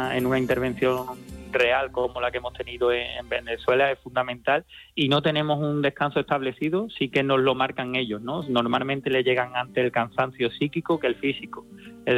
una intervención real como la que hemos tenido en Venezuela es fundamental, y no tenemos un descanso establecido, sí que nos lo marcan ellos, ¿no? Normalmente le llegan antes el cansancio psíquico que el físico.